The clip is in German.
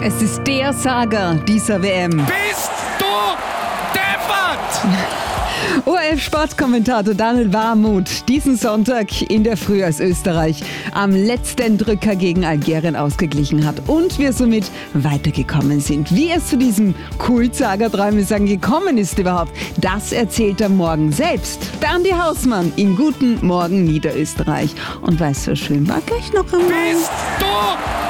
Es ist der Saga dieser WM. Bist du deppert? ORF-Sportkommentator Daniel Warmuth diesen Sonntag in der Früh, als Österreich am letzten Drücker gegen Algerien ausgeglichen hat und wir somit weitergekommen sind. Wie es zu diesem Kult-Saga-Träume-Sagen gekommen ist überhaupt, das erzählt er morgen selbst. Berndi Hausmann in Guten Morgen Niederösterreich. Und weißt du, was schön war? Gleich noch einmal. Bist du